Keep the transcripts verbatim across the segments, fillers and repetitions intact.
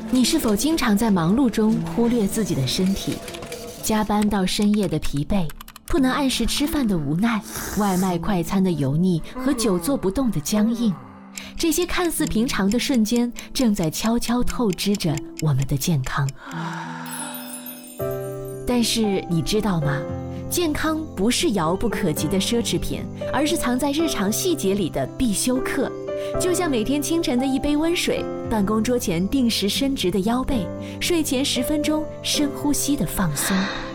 你是否经常在忙碌中忽略自己的身体？加班到深夜的疲惫，不能按时吃饭的无奈，外卖快餐的油腻和久坐不动的僵硬，这些看似平常的瞬间，正在悄悄透支着我们的健康。但是你知道吗？健康不是遥不可及的奢侈品，而是藏在日常细节里的必修课。就像每天清晨的一杯温水，办公桌前定时伸直的腰背，睡前十分钟深呼吸的放松。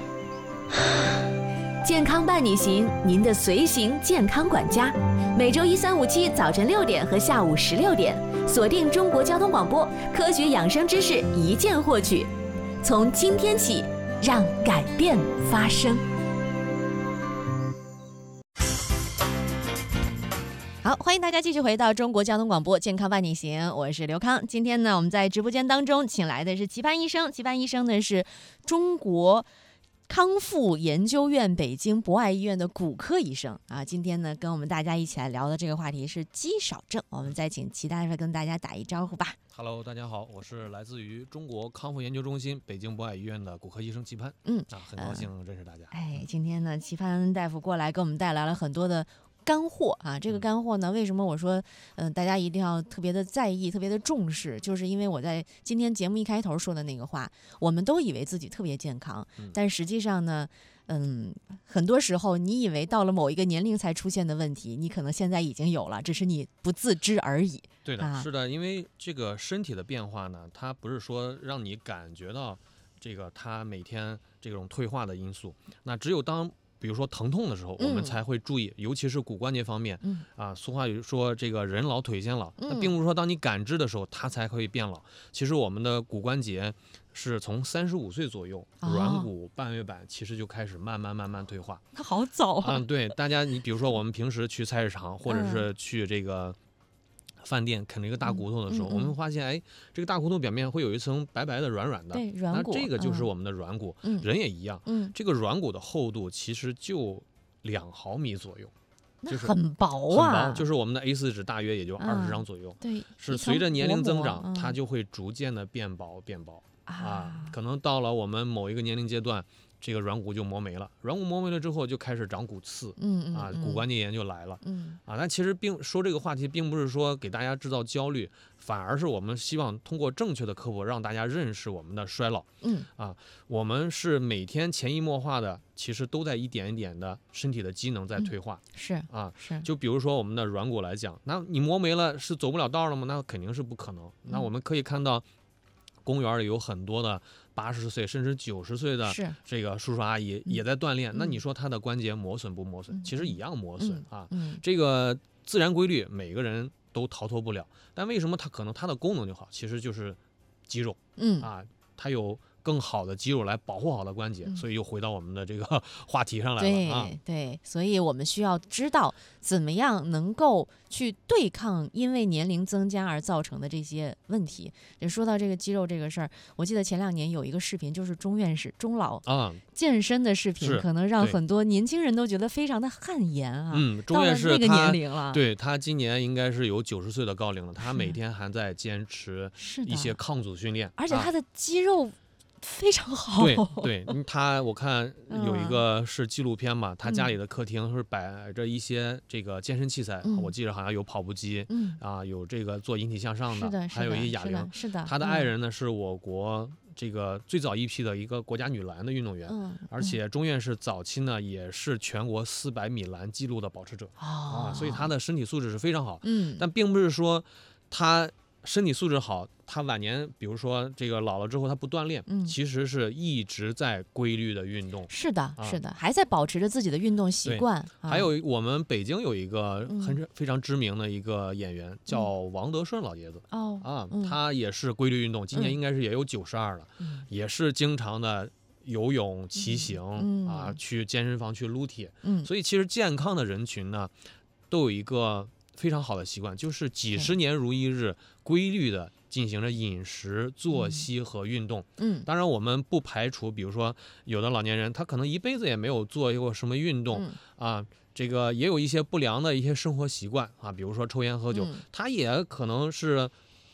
健康伴你行，您的随行健康管家，每周一、三、五、七早晨六点和下午十六点，锁定中国交通广播，科学养生知识一键获取。从今天起，让改变发生。好，欢迎大家继续回到中国交通广播健康伴你行，我是刘康。今天呢，我们在直播间当中请来的是齐潘医生，齐潘医生呢是中国康复研究院北京博爱医院的骨科医生啊。今天呢，跟我们大家一起来聊的这个话题是肌少症，我们再请齐大夫跟大家打一招呼吧。 Hello， 大家好，我是来自于中国康复研究中心北京博爱医院的骨科医生齐潘。 嗯啊，很高兴认识大家。 呃、哎，今天呢，齐潘大夫过来给我们带来了很多的干货啊，这个干货呢，为什么我说，嗯、呃，大家一定要特别的在意，特别的重视，就是因为我在今天节目一开头说的那个话，我们都以为自己特别健康，但实际上呢，嗯，很多时候你以为到了某一个年龄才出现的问题，你可能现在已经有了，只是你不自知而已。 对的，啊、是的，因为这个身体的变化呢，它不是说让你感觉到这个它每天这种退化的因素，那只有当比如说疼痛的时候，我们才会注意，嗯、尤其是骨关节方面。嗯、啊，俗话说这个人老腿先老，嗯、那并不是说当你感知的时候它才会变老。其实我们的骨关节是从三十五岁左右，哦、软骨、半月板其实就开始慢慢慢慢退化。 它好早啊！ 嗯，对，大家你比如说我们平时去菜市场，或者是去这个饭店啃了一个大骨头的时候，嗯嗯嗯、我们会发现，哎，这个大骨头表面会有一层白白的、软软的， 对，软骨， 那这个就是我们的软骨。 嗯、 人也一样， 嗯， 这个软骨的厚度其实就两毫米左右，就是很薄啊， 很薄，就是我们的 A 四 纸大约也就二十张左右。 嗯、对， 是随着年龄增长， 嗯、 它就会逐渐的变薄变薄啊, 啊，可能到了我们某一个年龄阶段。这个软骨就磨没了，软骨磨没了之后就开始长骨刺， 嗯啊，骨关节炎就来了， 嗯啊，但其实并说这个话题并不是说给大家制造焦虑，反而是我们希望通过正确的科普让大家认识我们的衰老， 嗯啊，我们是每天潜移默化的，其实都在一点一点的身体的机能在退化， 嗯、是啊是， 就比如说我们的软骨来讲，那你磨没了是走不了道了吗？那肯定是不可能，嗯、那我们可以看到。公园里有很多的八十岁甚至九十岁的这个叔叔阿姨也在锻炼， 嗯、 那你说他的关节磨损不磨损？ 嗯、 其实一样磨损、 嗯、 啊。 嗯、 这个自然规律每个人都逃脱不了，但为什么它可能它的功能就好？其实就是肌肉， 嗯啊，它有更好的肌肉来保护好的关节， 嗯、 所以又回到我们的这个话题上来了。 对、 啊、 对，所以我们需要知道怎么样能够去对抗因为年龄增加而造成的这些问题。就说到这个肌肉这个事儿，我记得前两年有一个视频，就是钟院士钟老啊健身的视频，可能让很多年轻人都觉得非常的汗颜啊。 嗯，钟院士到了那个年龄了， 对他今年应该是有九十岁的高龄了，他每天还在坚持一些抗阻训练， 而且他的肌肉。非常好， 对对，他我看有一个是纪录片嘛，嗯、他家里的客厅是摆着一些这个健身器材， 嗯、 我记得好像有跑步机， 嗯、 啊，有这个做引体向上的， 的，还有一些哑铃， 是的。 他的爱人呢、嗯、是我国这个最早一批的一个国家女篮的运动员， 嗯、 而且钟院士早期呢也是全国四百米栏纪录的保持者， 哦、 啊，所以他的身体素质是非常好， 嗯， 但并不是说他。身体素质好，他晚年比如说这个老了之后他不锻炼， 嗯、 其实是一直在规律的运动。 是的， 啊、 是的，还在保持着自己的运动习惯。 啊、还有我们北京有一个很、 嗯、 非常知名的一个演员，叫王德顺老爷子。 哦、 嗯、啊， 嗯、 他也是规律运动，今年应该是也有九十二了， 嗯、 也是经常的游泳、骑行、 嗯、 啊，去健身房去撸铁。 嗯， 所以其实健康的人群呢，都有一个非常好的习惯，就是几十年如一日，规律的进行着饮食、作息和运动。 嗯， 当然我们不排除，比如说有的老年人，他可能一辈子也没有做过什么运动、 嗯、 啊，这个也有一些不良的一些生活习惯啊，比如说抽烟喝酒， 嗯、 他也可能是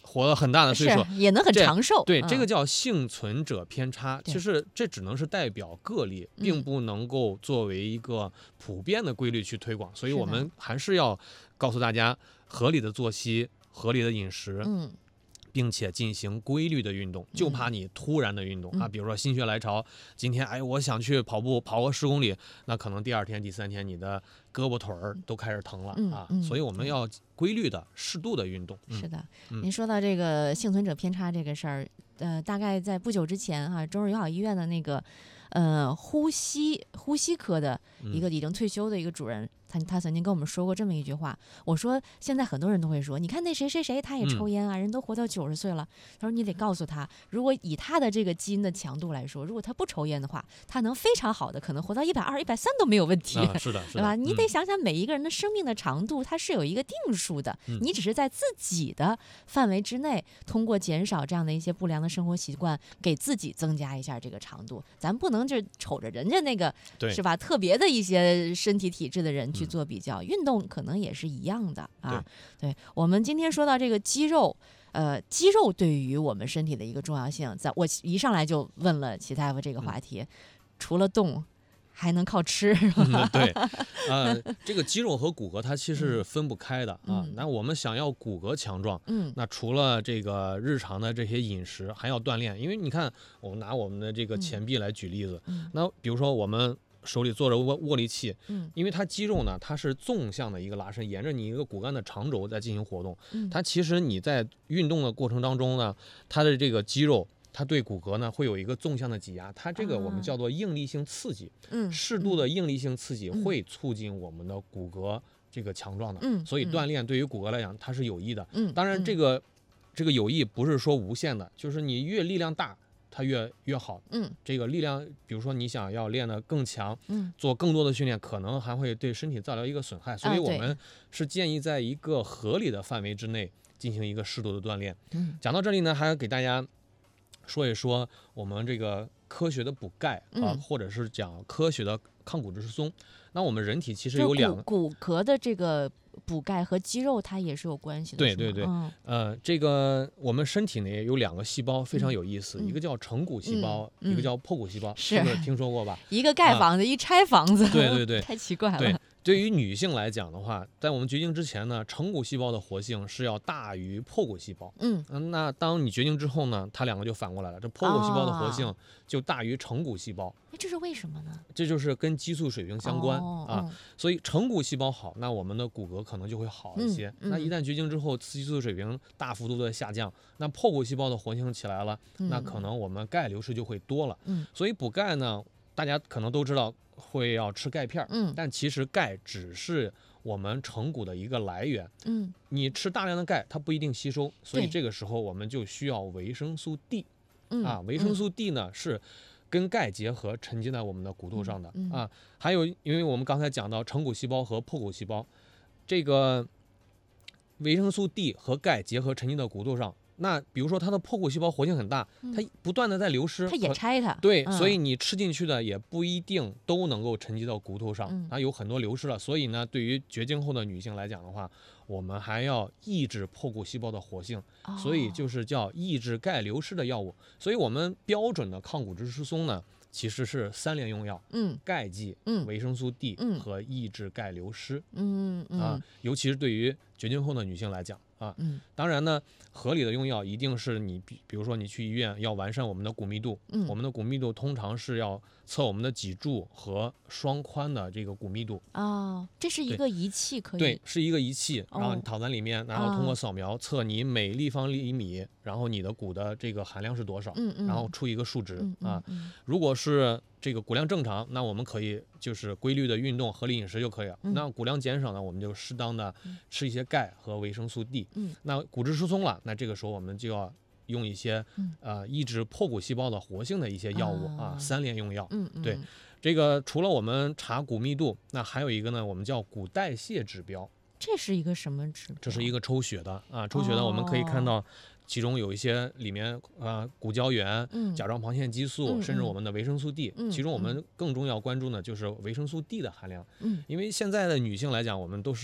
活了很大的岁数， 也能很长寿。 对， 嗯、 这个叫幸存者偏差。其实这只能是代表个例，并不能够作为一个普遍的规律去推广。所以我们还是要告诉大家，合理的作息、合理的饮食。 嗯。 并且进行规律的运动，就怕你突然的运动、 嗯、 啊，比如说心血来潮，今天哎，我想去跑步，跑个十公里，那可能第二天、第三天你的胳膊腿儿都开始疼了、 嗯、 啊、 嗯， 所以我们要规律的、适度的运动。 是的， 嗯、 您说到这个幸存者偏差这个事儿，呃，大概在不久之前哈、啊，中日友好医院的那个呃呼吸呼吸科的一个已经退休的一个主任。嗯他他曾经跟我们说过这么一句话，我说现在很多人都会说，你看那谁谁谁他也抽烟啊，嗯、人都活到九十岁了。他说你得告诉他，如果以他的这个基因的强度来说，如果他不抽烟的话，他能非常好的可能活到一百二、一百三都没有问题。 啊、是的，是的， 对吧？ 嗯、 你得想想每一个人的生命的长度，它是有一个定数的， 嗯、 你只是在自己的范围之内，通过减少这样的一些不良的生活习惯，给自己增加一下这个长度。咱不能就瞅着人家那个是吧？特别的一些身体体质的人去做比较。嗯运动可能也是一样的啊，对，对我们今天说到这个肌肉，呃，肌肉对于我们身体的一个重要性，在我一上来就问了齐大夫这个话题，嗯、除了动，还能靠吃， 嗯、对，呃，这个肌肉和骨骼它其实是分不开的、 嗯、 啊。那我们想要骨骼强壮， 嗯， 那除了这个日常的这些饮食，还要锻炼，因为你看，我们拿我们的这个前臂来举例子， 嗯、 那比如说我们手里做着握握力器， 嗯， 因为它肌肉呢，它是纵向的一个拉伸，沿着你一个骨干的长轴在进行活动。 嗯， 它其实你在运动的过程当中呢，它的这个肌肉，它对骨骼呢会有一个纵向的挤压，它这个我们叫做应力性刺激。 嗯， 适度的应力性刺激会促进我们的骨骼这个强壮的。 嗯， 所以锻炼对于骨骼来讲它是有益的。 嗯， 当然这个这个有益不是说无限的，就是你越力量大，它越越好， 嗯， 这个力量，比如说你想要练得更强， 嗯， 做更多的训练，可能还会对身体造成一个损害，所以我们是建议在一个合理的范围之内进行一个适度的锻炼。 嗯， 讲到这里呢，还要给大家说一说我们这个科学的补钙啊， 嗯、 或者是讲科学的抗骨质疏松。那我们人体其实有两个骨骼的这个补钙和肌肉它也是有关系的。 对对对， 嗯、 呃，这个我们身体呢有两个细胞非常有意思， 嗯、 一个叫成骨细胞， 嗯、 一个叫破骨细胞， 是是不是听说过吧？ 一个盖房子，啊、一拆房子， 对对对， 太奇怪了。 对，对于女性来讲的话，在我们绝经之前呢，成骨细胞的活性是要大于破骨细胞。 嗯嗯，那当你绝经之后呢，它两个就反过来了，这破骨细胞的活性就大于成骨细胞。 哎、哦，这是为什么呢？ 这就是跟激素水平相关、 哦、 啊。 嗯、 所以成骨细胞好，那我们的骨骼可能就会好一些。 嗯嗯、 那一旦绝经之后，雌激素水平大幅度的下降，那破骨细胞的活性起来了， 嗯、 那可能我们钙流失就会多了。 嗯， 所以补钙呢，大家可能都知道会要吃钙片， 嗯， 但其实钙只是我们成骨的一个来源。 嗯， 你吃大量的钙，它不一定吸收，所以这个时候我们就需要维生素 D。 嗯、 啊，维生素 D 呢、嗯、是跟钙结合沉积在我们的骨头上的、 嗯嗯、 啊。还有，因为我们刚才讲到成骨细胞和破骨细胞，这个维生素 D 和钙结合沉积到骨头上。那比如说它的破骨细胞活性很大，它不断的在流失， 它也拆它。 对、 嗯， 所以你吃进去的也不一定都能够沉积到骨头上， 嗯、 它有很多流失了。所以呢，对于绝经后的女性来讲的话，我们还要抑制破骨细胞的活性， 哦、 所以就是叫抑制钙流失的药物。所以我们标准的抗骨质疏松呢，其实是三联用药， 嗯， 钙剂、 嗯， 维生素 D、 嗯、 和抑制钙流失， 嗯嗯啊，尤其是对于绝经后的女性来讲啊， 嗯， 当然呢，合理的用药一定是你比比如说你去医院要完善我们的骨密度， 嗯， 我们的骨密度通常是要测我们的脊柱和双髋的这个骨密度。 哦，这是一个仪器可以？ 对，是一个仪器， 哦、 然后你躺在里面，然后通过扫描测你每立方厘米，然后你的骨的这个含量是多少， 嗯嗯， 然后出一个数值、 嗯嗯、 啊、 嗯。 如果是这个骨量正常，那我们可以就是规律的运动、合理饮食就可以了。 嗯、 那骨量减少呢，我们就适当的吃一些钙和维生素 D。 嗯， 那骨质疏松了，那这个时候我们就要用一些、 嗯、 呃抑制破骨细胞的活性的一些药物啊， 啊三联用药。 嗯嗯， 对，这个除了我们查骨密度，那还有一个呢，我们叫骨代谢指标。 这是一个什么指标？ 这是一个抽血的啊，抽血的我们可以看到。其中有一些里面啊、呃，骨胶原、 嗯、 甲状旁腺激素、 嗯， 甚至我们的维生素 D、 嗯。 其中我们更重要关注呢，就是维生素 D 的含量。 嗯， 因为现在的女性来讲，我们都是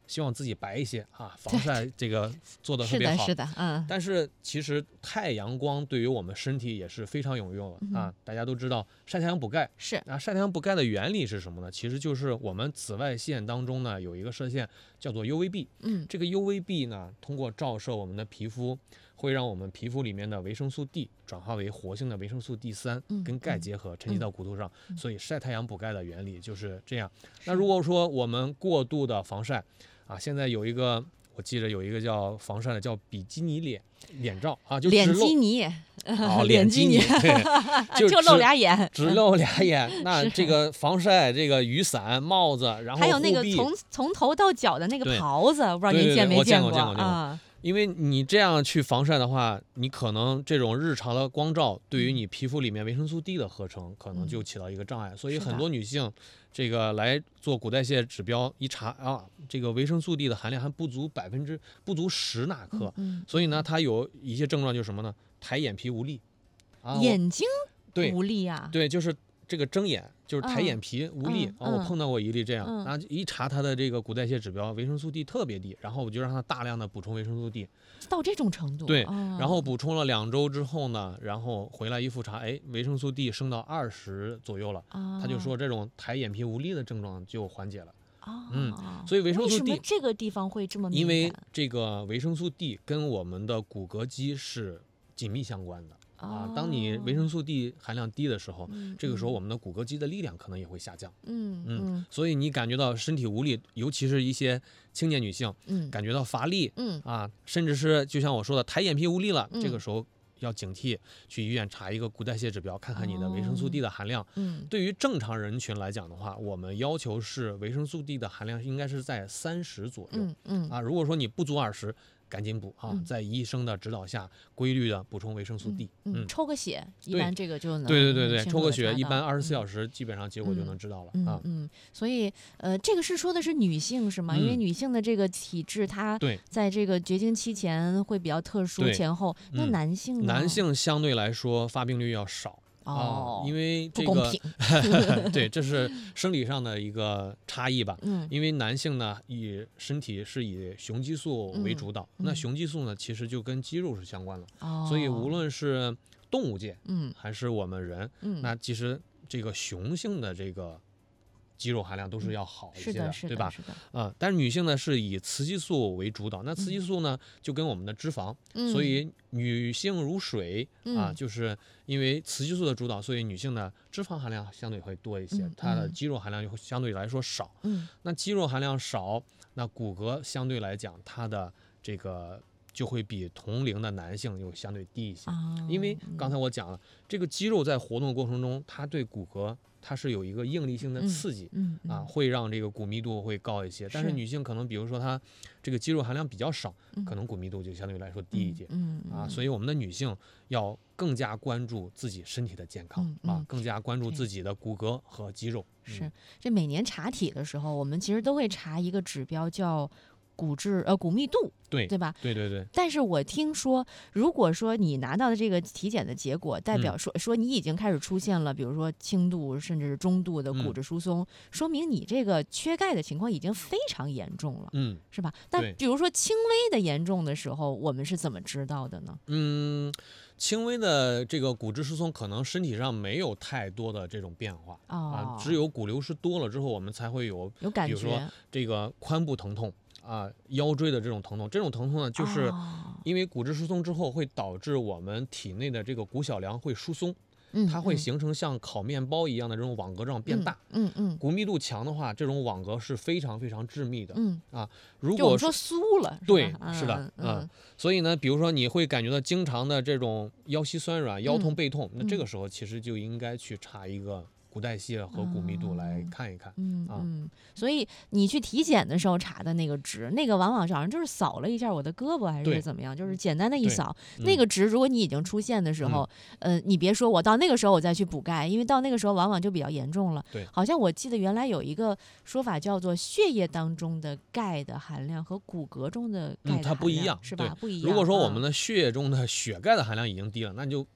希望自己白一些啊，防晒这个做的特别好。 是的，是的，嗯。 但是其实太阳光对于我们身体也是非常有用的、 嗯、 啊！大家都知道晒太阳补钙是啊，晒太阳补钙的原理是什么呢？其实就是我们紫外线当中呢有一个射线叫做 U V B， 嗯， 这个 U V B 呢通过照射我们的皮肤，会让我们皮肤里面的维生素 D 转化为活性的维生素 D 三， 嗯、 跟钙结合沉积到骨头上、 嗯， 所以晒太阳补钙的原理就是这样。那如果说我们过度的防晒啊，现在有一个。我记得有一个叫防晒的，叫比基尼脸脸罩啊，就脸基尼， 哦，脸基尼， 就露俩眼， 只露俩眼。那这个防晒，这个雨伞、帽子，然后还有那个从从头到脚的那个袍子，我不知道您见没见过啊？因为你这样去防晒的话，你可能这种日常的光照对于你皮肤里面维生素 D 的合成可能就起到一个障碍，嗯、所以很多女性这个来做骨代谢指标一查啊，这个维生素 D 的含量还不足百分之不足十纳克、 嗯嗯， 所以呢，它有一些症状就是什么呢？抬眼皮无力， 啊、眼睛无力啊？ 对，就是这个睁眼。就是抬眼皮无力、 嗯嗯、 啊，我碰到过一例这样， 嗯、 然后一查他的这个骨代谢指标，维生素 D 特别低，然后我就让他大量的补充维生素 D， 到这种程度。 对， 哦、 然后补充了两周之后呢，然后回来一复查，哎，维生素 D 升到二十左右了、 哦， 他就说这种抬眼皮无力的症状就缓解了。 哦、 嗯，所以维生素 D 为什么这个地方会这么敏感？ 因为这个维生素 D 跟我们的骨骼肌是紧密相关的。啊，当你维生素 D 含量低的时候、 嗯， 这个时候我们的骨骼肌的力量可能也会下降。 嗯嗯，所以你感觉到身体无力，尤其是一些青年女性， 嗯， 感觉到乏力， 嗯啊，甚至是就像我说的抬眼皮无力了， 嗯、 这个时候要警惕，去医院查一个骨代谢指标，看看你的维生素 D 的含量。 哦、嗯， 对于正常人群来讲的话，我们要求是维生素 D 的含量应该是在三十左右。 嗯嗯， 啊，如果说你不足二十。赶紧补啊！ 嗯、 在医生的指导下，规律的补充维生素 D。 嗯，嗯抽个血，一般这个就能对对对对，抽个血，一般二十四小时， 时基本上结果就能知道了、 嗯、 啊。 嗯，所以呃，这个是说的是女性是吗？ 嗯、 因为女性的这个体质，她在这个绝经期前会比较特殊，前后。那男性呢？ 男性相对来说发病率要少。 哦、 啊，因为这个对，这是生理上的一个差异吧。 嗯， 因为男性呢，以身体是以雄激素为主导， 嗯、 那雄激素呢，其实就跟肌肉是相关的。 哦， 所以无论是动物界， 嗯， 还是我们人， 嗯， 那其实这个雄性的这个肌肉含量都是要好一些的， 嗯、是的对吧？ 是的。 啊、呃，但是女性呢是以雌激素为主导，那雌激素呢、嗯、就跟我们的脂肪， 嗯、 所以女性如水、 嗯、 啊，就是因为雌激素的主导，所以女性的脂肪含量相对会多一些， 嗯、 她的肌肉含量就会相对来说少。 嗯， 那肌肉含量少，那骨骼相对来讲，它的这个就会比同龄的男性又相对低一些， 哦、 因为刚才我讲了，这个肌肉在活动的过程中，它对骨骼。它是有一个应力性的刺激， 嗯嗯嗯、 啊，会让这个骨密度会高一些。但是女性可能，比如说她这个肌肉含量比较少， 嗯、 可能骨密度就相对来说低一些。 嗯嗯、 啊，所以我们的女性要更加关注自己身体的健康、 嗯嗯、 啊，更加关注自己的骨骼和肌肉。 是，嗯、这每年查体的时候，我们其实都会查一个指标叫骨质呃骨密度。 对对吧？ 对对对。 但是我听说，如果说你拿到的这个体检的结果代表说、嗯、说你已经开始出现了，比如说轻度甚至是中度的骨质疏松，嗯、说明你这个缺钙的情况已经非常严重了， 嗯， 是吧？那比如说轻微的严重的时候，我们是怎么知道的呢？ 嗯，轻微的这个骨质疏松可能身体上没有太多的这种变化、 哦、 啊，只有骨流失多了之后，我们才会有有感觉， 比如说这个髋部疼痛。啊，腰椎的这种疼痛，这种疼痛呢，就是因为骨质疏松之后会导致我们体内的这个骨小梁会疏松， 嗯， 它会形成像烤面包一样的这种网格状变大， 嗯 嗯, 嗯， 骨密度强的话，这种网格是非常非常致密的， 嗯啊，如果说酥了， 对， 嗯、 是的， 嗯， 嗯，所以呢，比如说你会感觉到经常的这种腰膝酸软、腰痛背痛， 嗯、 那这个时候其实就应该去查一个。骨代谢和骨密度来看一看， 嗯啊、 嗯，所以你去体检的时候查的那个值，那个往往好像就是扫了一下我的胳膊还是怎么样，就是简单的一扫， 嗯、 那个值如果你已经出现的时候，嗯、呃，你别说我到那个时候我再去补钙，因为到那个时候往往就比较严重了。 对， 好像我记得原来有一个说法叫做血液当中的钙的含量和骨骼中的钙的含量、 嗯、它不一样， 是吧？不一样。 如果说我们的血液中的血钙的含量已经低了，那就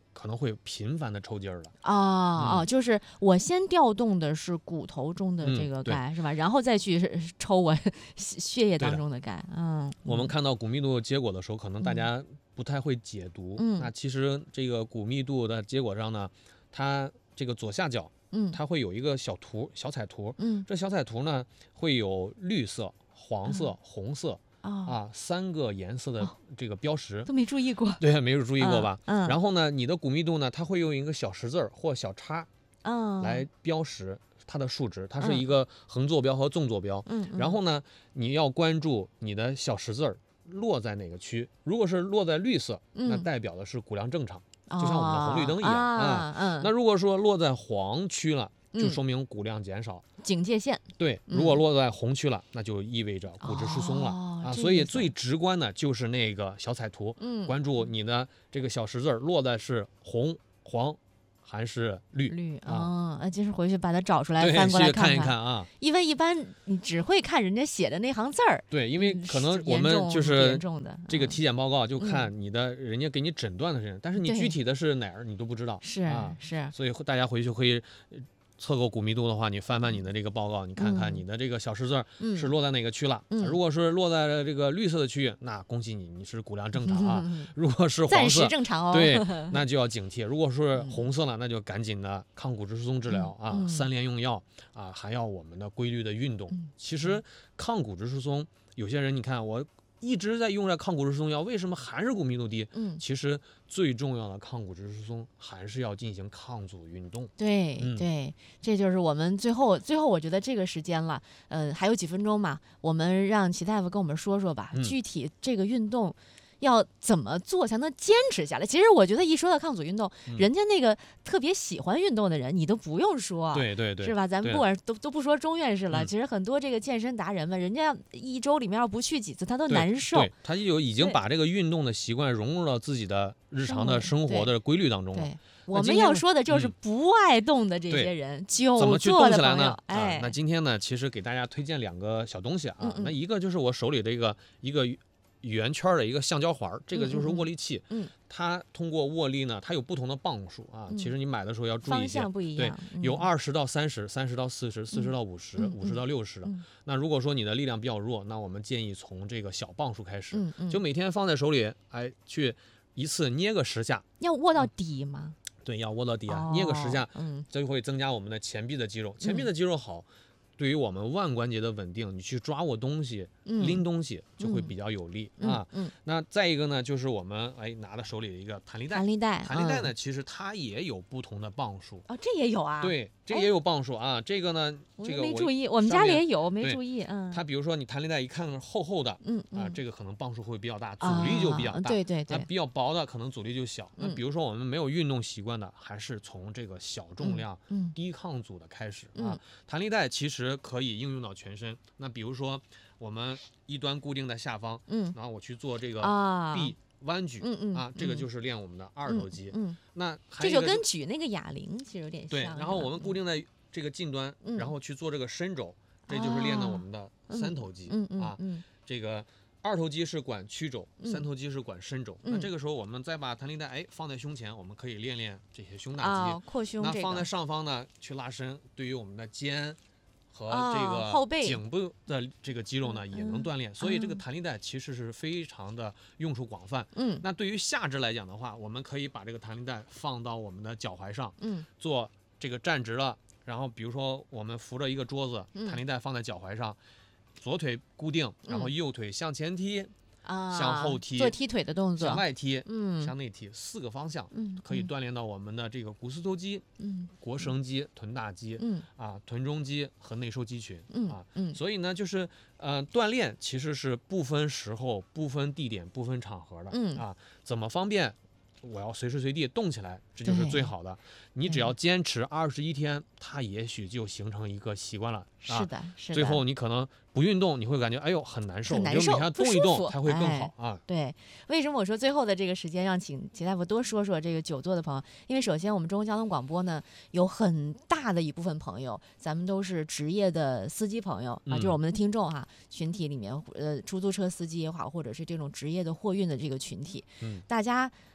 可能会频繁的抽筋儿了。 哦哦、 嗯， 就是我先调动的是骨头中的这嗯，对个钙、是吧？然后再去抽我血液当对的。 中的钙。嗯我们嗯看到骨密度结果的时候，可能大嗯家不太会解读。 嗯那其实这个骨密度的结果上呢，它这个左下角嗯它会有一个小图小彩图， 嗯这小彩图呢会有绿色、黄色、 嗯红色哦啊三个颜色的哦， 这个标识。 都没注意过。 对，没有注意过嗯吧？ 嗯然后呢，你的骨密度呢，它会用一个小十字儿或小叉来嗯标识它的数值，它是嗯一个横坐标和纵坐标。 嗯嗯然后呢，你要关注你的小十字儿落在哪个区，如果是落在绿色，那嗯， 代表的是骨量正常，就就像我们的红绿灯一样啊。 啊嗯， 那如果说落在黄区了，就嗯说明骨量减少。 警戒线。 对，如果落在红区了，那就意味着骨质疏松了哦啊。 这意思所以最直观的就是那个小彩图， 嗯关注你的这个小十字儿落在是红、黄还是绿。 绿啊啊，呃，就是回去把它找出来， 对， 翻过来去看一看。 看啊。 因为一般你只会看人家写的那行字儿， 对，因为嗯可能是我们严重不就是严重的这个嗯体检报告就看你的人家给你诊断的是，但是你对具体的是哪儿你都不知道。 是啊， 是， 所以大家回去可以呃测个骨密度的话，你翻翻你的这个报告，你看看嗯你的这个小十字儿嗯是落在哪个区了。 嗯如果是落在了这个绿色的区域，那恭喜你，你是骨量正常啊。 嗯如果是暂时黄色， 正常哦。 对，那就要警惕。如果是嗯红色了，那就赶紧的抗骨质疏松治疗啊， 嗯嗯三联用药啊，还要我们的规律的运动。 嗯其实抗骨质疏松，有些人你看我一直在用着抗骨质疏松药，为什么还是骨密度低？ 嗯， 其实最重要的抗骨质疏松还是要进行抗阻运动。 对嗯对，这就是我们最后最后，我觉得这个时间了，呃，还有几分钟嘛，我们让齐大夫跟我们说说吧， 嗯具体这个运动要怎么做才能坚持下来？其实我觉得一说到抗阻运动， 嗯人家那个特别喜欢运动的人，你都不用说， 对对对， 是吧？咱们对不管都都不说中院士了， 嗯其实很多这个健身达人们，人家一周里面要不去几次，他都对难受。 对，他就已经对把这个运动的习惯融入到自己的日常的生活生活的规律当中了。 对，我们要今天呢说的就是嗯不爱动的这对些人， 怎久么去坐的朋友， 动起来呢？ 哎， 啊，那今天呢，其实给大家推荐两个小东西啊。 嗯嗯那一个就是我手里的一个一个圆圈儿的一个橡胶环儿，这个就是嗯嗯嗯握力器。 嗯它通过握力呢，它有不同的磅数啊。 嗯其实你买的时候要注意方一些。对向不一样，， 有嗯二十到三十，三十到四十，四十到五十， 嗯五十到六十的。 嗯那如果说你的力量比较弱，那我们建议从这个小磅数开始， 嗯嗯， 就每天放在手里，哎，去一次捏个十下。 要握到底吗？ 对，要握到底啊，捏个十下哦，嗯这就会增加我们的前臂的肌肉。前臂嗯的肌肉好，对于我们腕关节的稳定，你去抓握东西、 嗯， 拎东西就会嗯比较有力嗯啊。 嗯， 那再一个呢，就是我们哎拿在手里的一个弹力带弹。力带，嗯弹力带呢，其实它也有不同的磅数。 哦，这也有啊？， 对，这哎也有磅数啊。这个呢， 我这个我没注意，我们上面家里也有，没对注意，嗯， 它比如说你弹力带一看是厚厚的嗯啊， 嗯这个可能磅数会比较大，阻力就比较啊大。 对对对， 那比较薄的可能阻力就小。那嗯比如说我们没有运动习惯的，还是从这个小重量、 嗯低抗阻的开始嗯啊。弹力带其实可以应用到全身。那比如说我们一端固定在下方， 嗯然后我去做这个啊， 臂弯举嗯嗯啊，这个嗯就是练我们的二头肌。 嗯， 那还这就有一个跟举那个哑铃其实有点像。 对，然后我们固定， 定在这个近端， 嗯然后去做这个伸肘，这就是练的我们的三头肌嗯嗯啊。 嗯这个二头肌是管曲肘， 嗯三头肌是管伸肘。那嗯这个时候我们再把弹力带哎放在胸前，我们可以练练这些胸大啊， 肌。 扩胸这个， 那放在上方呢，去拉伸，对于我们的肩和啊这个后背颈部的这个肌肉呢， 嗯也能锻炼。所以这个嗯弹力带其实是非常的用处广泛。 嗯那对于下肢来讲的话，我们可以把这个弹力带放到我们的脚踝上， 嗯做这个站直了，然后比如说我们扶着一个桌子， 嗯弹力带放在脚踝上，左腿固定，然后嗯右腿向前踢、 啊， 向后踢做踢腿的动作向，外踢、 嗯向内踢，四个方向嗯，嗯可以锻炼到我们的这个股四头肌、 嗯腘绳肌、臀大肌嗯啊、臀中肌和内收肌群嗯啊。 嗯所以呢，就是呃，锻炼其实是不分时候、不分地点、不分场合的嗯啊。怎么方便？我要随时随地动起来，这就是对最好的。你只要坚持二十一天，它也许就形成一个习惯了啊。 是的，是的。 最后你可能不运动，你会感觉哎呦很难受， 很难就每受不舒天动一动， 服它会更哎好啊。 对，为什么我说最后的这个时间让请齐大夫多说说这个久坐的朋友？因为首先我们中国交通广播呢有很大的一部分朋友，咱们都是职业的司机朋友啊，就是嗯我们的听众哈，群体里面呃出租车司机也好，或者是这种职业的货运的这个群体， 嗯大家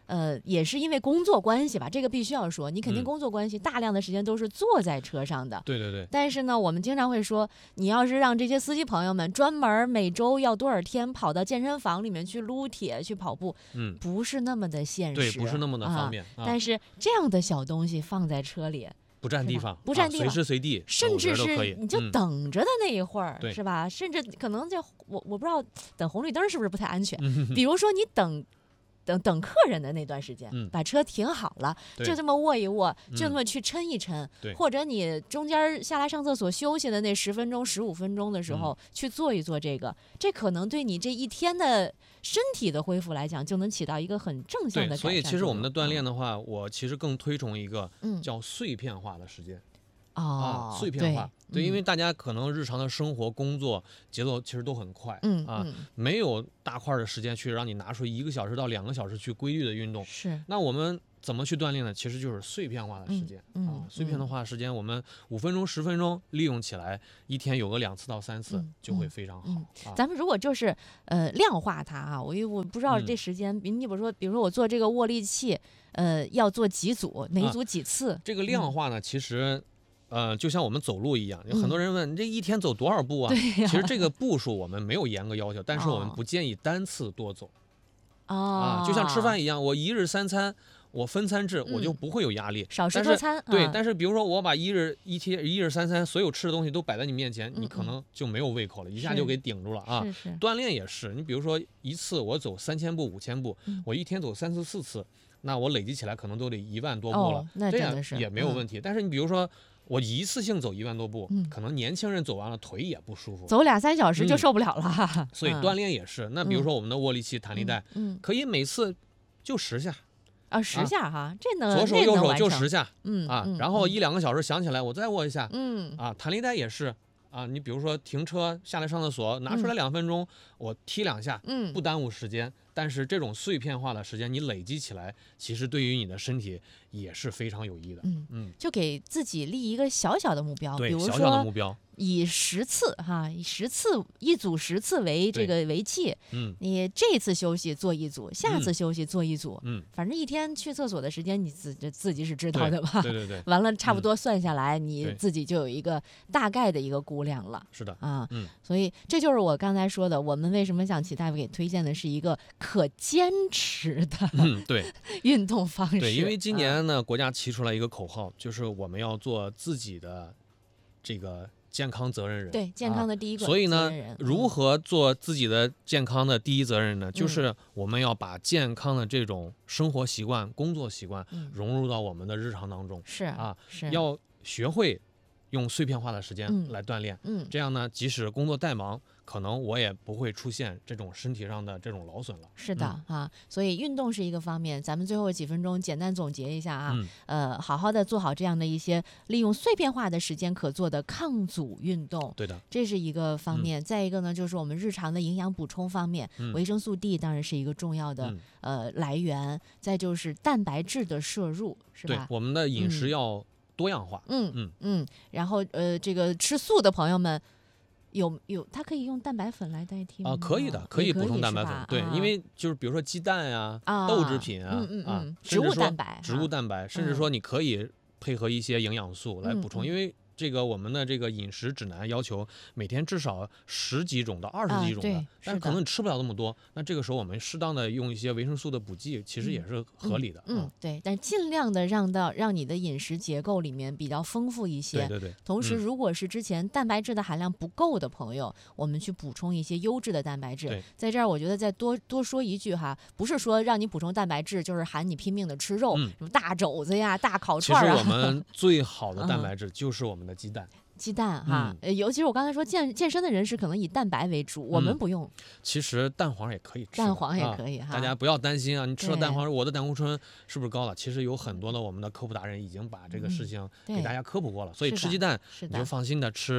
呃，也是因为工作关系吧，这个必须要说，你肯定嗯工作关系，大量的时间都是坐在车上的。 对对对， 但是呢，我们经常会说，你要是让这些司机朋友们专门每周要多少天跑到健身房里面去撸铁、去跑步， 嗯， 不是那么的现对， 实， 不是那么的方便。 啊。 啊、 但是这样的小东西放在车里， 不占地方， 不占地方， 啊、随时随地， 甚至是你就嗯、 等着的那一会儿， 对是吧？甚至可能就我我不知道等红绿灯是不是不太安全。 嗯、 比如说你等。等等客人的那段时间， 嗯、 把车停好了，就这么握一握，就这么去抻一抻， 嗯、 或者你中间下来上厕所休息的那十分钟、十五分钟的时候、嗯、去做一做这个，这可能对你这一天的身体的恢复来讲，就能起到一个很正向的改善作用。 所以其实我们的锻炼的话，嗯、我其实更推崇一个叫碎片化的时间。 嗯、哦、 啊，碎片化，对， 对， 因为大家可能日常的生活、工作节奏其实都很快， 嗯啊、 嗯， 没有大块的时间去让你拿出一个小时到两个小时去规律的运动。 是， 那我们怎么去锻炼呢？其实就是碎片化的时间、 嗯嗯、 啊，碎片的化时间，我们五分钟、十分钟利用起来，一天有个两次到三次、 嗯、 就会非常好。 嗯啊、 咱们如果就是呃量化它啊，我我不知道这时间，你、嗯、比如说，比如说我做这个握力器，呃，要做几组，每组几次？ 啊、这个量化呢，嗯、其实。呃，就像我们走路一样，有很多人问、嗯、你这一天走多少步啊？ 其实这个步数我们没有严格要求，但是我们不建议单次多走。 哦、 啊，就像吃饭一样，我一日三餐，我分餐制，嗯、我就不会有压力。 少食多餐。 对， 啊、 但是比如说我把一日一天一日三餐所有吃的东西都摆在你面前， 嗯、 你可能就没有胃口了，一下就给顶住了啊。 是是。 锻炼也是，你比如说一次我走三千步、五千步， 嗯、 我一天走三次、四次，那我累积起来可能都得一万多步了， 哦、那真的是这样也没有问题。嗯、但是你比如说。我一次性走一万多步、 嗯， 可能年轻人走完了腿也不舒服， 走俩三小时就受不了了。 嗯、所以锻炼也是。嗯、那比如说我们的握力器、弹力带， 嗯， 可以每次就十下， 啊，十下哈， 啊、 这能左手右手就十下， 嗯啊， 嗯、 然后一两个小时想起来我再握一下， 嗯啊，弹力带也是。啊，你比如说停车下来上厕所，拿出来两分钟，嗯、我踢两下， 嗯， 不耽误时间。但是这种碎片化的时间，你累积起来，其实对于你的身体也是非常有益的。 嗯嗯， 就给自己立一个小小的目标， 对， 比如说小小的目标， 以十次哈，以十次一组十次为这个为契。 嗯， 你这次休息做一组，下次休息做一组。 嗯， 反正一天去厕所的时间，你自自己是知道的吧？ 对对对。 完了，差不多算下来， 嗯、 你自己就有一个大概的一个估量了。 是的。 啊， 嗯， 所以这就是我刚才说的，我们为什么向齐大夫给推荐的是一个可坚持的嗯对运动方式。 对，因为今年呢，啊、国家提出来一个口号，就是我们要做自己的这个健康责任人。 对，健康的第一个、 啊。所以呢，如何做自己的健康的第一责任人呢？ 嗯、 就是我们要把健康的这种生活习惯、工作习惯融入到我们的日常当中。 是啊， 是要学会。用碎片化的时间来锻炼， 嗯，嗯这样呢，即使工作再忙，可能我也不会出现这种身体上的这种劳损了。 是的、嗯、啊，所以运动是一个方面。咱们最后几分钟简单总结一下啊， 嗯、 呃，好好的做好这样的一些利用碎片化的时间可做的抗阻运动。 对的， 这是一个方面。嗯、再一个呢，就是我们日常的营养补充方面， 嗯、 维生素 D 当然是一个重要的、嗯、呃来源。再就是蛋白质的摄入，是吧？ 对，我们的饮食要、嗯。多样化， 嗯嗯嗯，然后呃，这个吃素的朋友们有有，它可以用蛋白粉来代替吗？ 啊，可以的，可以补充蛋白粉，对， 啊、 因为就是比如说鸡蛋呀、 啊、 豆制品啊， 嗯嗯嗯、 啊， 植物蛋白， 植物蛋白，甚至说你可以配合一些营养素来补充， 嗯、 因为。这个我们的这个饮食指南要求每天至少十几种到二十几种的， 啊、 但是可能你吃不了那么多。那这个时候我们适当的用一些维生素的补剂，其实也是合理的。 嗯，嗯嗯对，但尽量的让到让你的饮食结构里面比较丰富一些。 对对对。 同时，如果是之前蛋白质的含量不够的朋友，嗯、我们去补充一些优质的蛋白质。在这儿，我觉得再多多说一句哈，不是说让你补充蛋白质就是喊你拼命的吃肉， 嗯、 什么大肘子呀、大烤串啊。 其实我们最好的蛋白质就是我们的鸡蛋。 鸡蛋哈、嗯，尤其是我刚才说健健身的人士可能以蛋白为主，嗯、我们不用。 其实蛋黄也可以吃， 蛋黄也可以、 啊、 哈。 大家不要担心啊，你吃了蛋黄，我的胆固醇是不是高了？其实有很多的我们的科普达人已经把这个事情给大家科普过了，嗯、所以吃鸡蛋你就放心的吃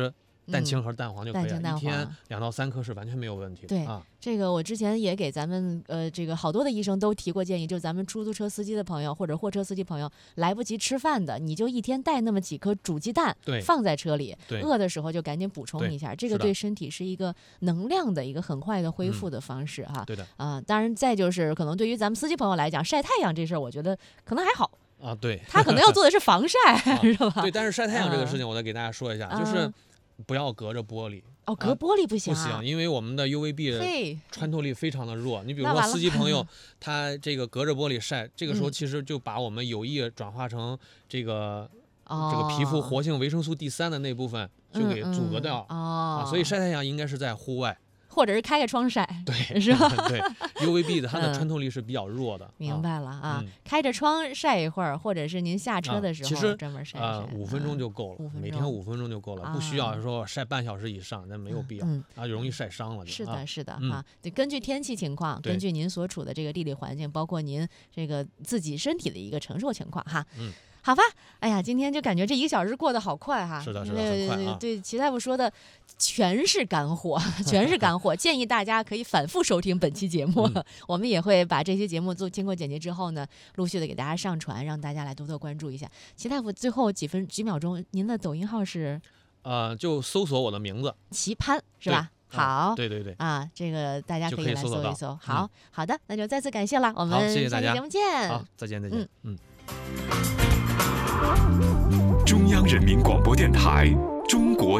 蛋清和蛋黄就可以了， 蛋清蛋黄一天两到三颗是完全没有问题的。 对啊， 这个我之前也给咱们呃这个好多的医生都提过建议，就是咱们出租车司机的朋友或者货车司机朋友来不及吃饭的，你就一天带那么几颗煮鸡蛋放在车里，饿的时候就赶紧补充一下，这个对身体是一个能量的一个很快的恢复的方式哈。 对的啊，当然再就是可能对于咱们司机朋友来讲，晒太阳这事儿我觉得可能还好。 啊，对， 他可能要做的是防晒，啊、是吧？ 对，但是晒太阳这个事情，我再给大家说一下， 嗯、 就是不要隔着玻璃。 哦，隔玻璃不行、 啊，不行，因为我们的 U V B 穿透力非常的弱。你比如说司机朋友，他这个隔着玻璃晒，这个时候其实就把我们有意转化成这个、嗯、这个皮肤活性维生素 D 三的那部分就给阻隔掉了、 嗯嗯、哦、 啊，所以晒太阳应该是在户外。 或者是开个窗晒， 对， 是吧？ 对 ，U V B 的它的穿透力是比较弱的。 嗯、明白了啊、 嗯， 开着窗晒一会儿，或者是您下车的时候、 啊、其实专门晒一晒。呃，五分钟就够了， 嗯、 每天五分钟就够了，啊、不需要说晒半小时以上，那没有必要、 嗯、 啊，容易晒伤了。 是的， 啊、 是的、 嗯、 啊，得根据天气情况，根据您所处的这个地理环境，包括您这个自己身体的一个承受情况哈。 嗯。 好吧，哎呀，今天就感觉这一个小时过得好快哈。 是的，是的，很快啊。 对，齐大夫说的全是干货，全是干货，建议大家可以反复收听本期节目。嗯、我们也会把这些节目做经过剪辑之后呢，陆续的给大家上传，让大家来多多关注一下。齐大夫，最后几分几秒钟，您的抖音号是？ 呃，就搜索我的名字， 齐潘是吧？好、 啊，对对对， 啊，这个大家可以来搜一搜。好、 嗯、 好的，那就再次感谢了，我们谢谢大家， 下期节目见。 好，再见再见，嗯。 中央人民广播电台中国